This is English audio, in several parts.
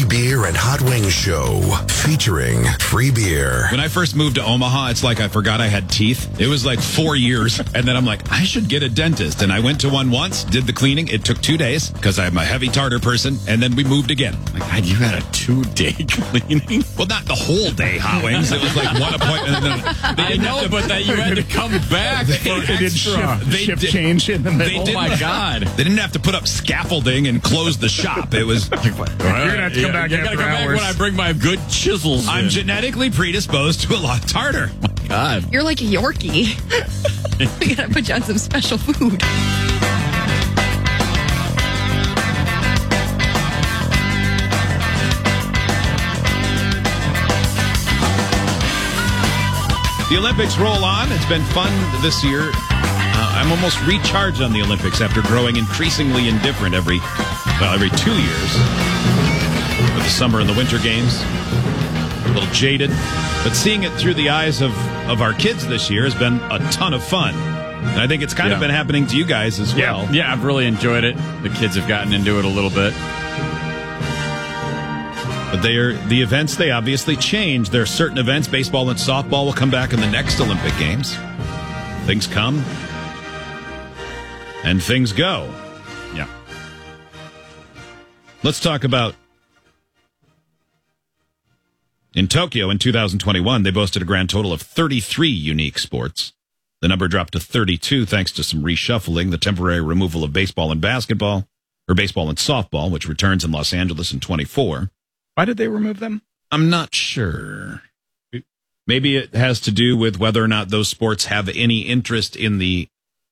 beer and hot wings show featuring free beer. When I first moved to Omaha, it's like I forgot I had teeth. It was like 4 years. And then I'm like, I should get a dentist. And I went to one once, did the cleaning. It took 2 days because I'm a heavy tartar person. And then we moved again. Like, God, you had a 2-day cleaning? Well, not the whole day, Hot Wings. It was like one appointment. I know, but that you had to come back for extra. Shift change in the middle. Oh, my God. They didn't have to put up scaffolding and close the shop. It was... You're going to have to come back You're after come back hours. when I bring my good chisels I'm in. genetically predisposed to a lot of tartar. God. You're like a Yorkie. We gotta put you on some special food. The Olympics roll on. It's been fun this year. I'm almost recharged on the Olympics after growing increasingly indifferent every 2 years. With the summer and the winter games. A little jaded. But seeing it through the eyes of our kids this year has been a ton of fun. And I think it's kind of been happening to you guys as well. Yeah, I've really enjoyed it. The kids have gotten into it a little bit. But the events, they obviously change. There are certain events. Baseball and softball will come back in the next Olympic Games. Things come. And things go. Yeah. Let's talk about in Tokyo in 2021, they boasted a grand total of 33 unique sports. The number dropped to 32 thanks to some reshuffling, the temporary removal of baseball and basketball, or baseball and softball, which returns in Los Angeles in 24. Why did they remove them? I'm not sure. Maybe it has to do with whether or not those sports have any interest in the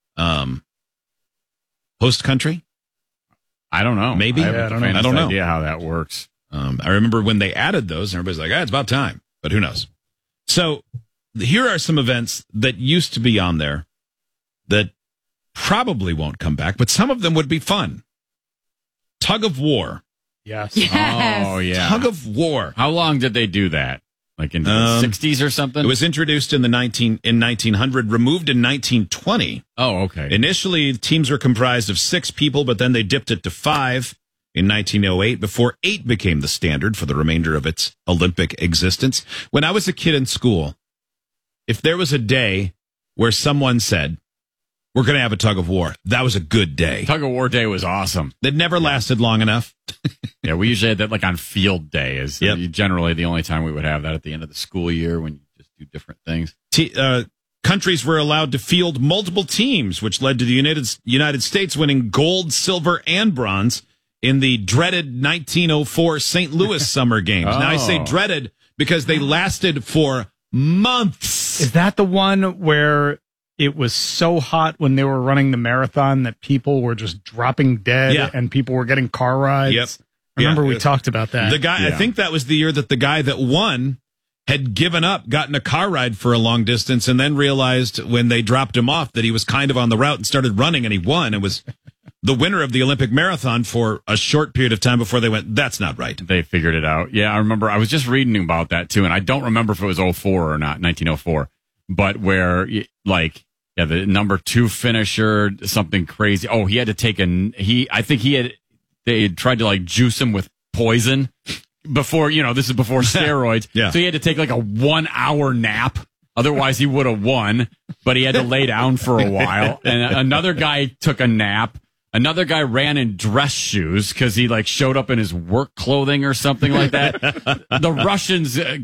host country. I don't know. Maybe. I don't know. Idea how that works. I remember when they added those, and everybody's like, it's about time. But who knows? So here are some events that used to be on there that probably won't come back, but some of them would be fun. Tug of war. Yes. Oh, yeah. Tug of war. How long did they do that? Like in the 60s or something? It was introduced in 1900, removed in 1920. Oh, okay. Initially, teams were comprised of 6 people, but then they dipped it to 5 in 1908 before 8 became the standard for the remainder of its Olympic existence. When I was a kid in school, if there was a day where someone said, we're going to have a tug of war, that was a good day. Tug of war day was awesome. It never lasted long enough. Yeah, we usually had that like on field day is generally the only time we would have that at the end of the school year when you just do different things. Countries were allowed to field multiple teams, which led to the United States winning gold, silver, and bronze in the dreaded 1904 St. Louis Summer Games. Now, I say dreaded because they lasted for months. Is that the one where it was so hot when they were running the marathon that people were just dropping dead and people were getting car rides? Yep. I remember we talked about that. The guy, I think that was the year that the guy that won had given up, gotten a car ride for a long distance, and then realized when they dropped him off that he was kind of on the route and started running, and he won. It was the winner of the Olympic marathon for a short period of time before they went, that's not right. They figured it out. Yeah, I remember. I was just reading about that, too, and I don't remember if it was 04 or not, 1904, but where, like, the number 2 finisher, something crazy. Oh, he had to take they had tried to, like, juice him with poison before, this is before steroids. So he had to take, like, a 1-hour nap. Otherwise, he would have won, but he had to lay down for a while. And another guy took a nap. Another guy ran in dress shoes because he, like, showed up in his work clothing or something like that. The Russians